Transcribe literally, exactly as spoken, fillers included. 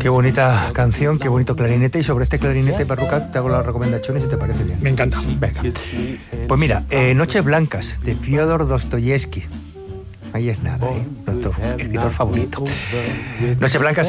Qué bonita canción, qué bonito clarinete. Y sobre este clarinete, Parruca, te hago las recomendaciones si te parece bien. Me encanta. Venga. Pues mira, eh, Noches Blancas, de Fyodor Dostoyevsky. Ahí es nada, ¿eh? Nuestro escritor favorito. Noches Blancas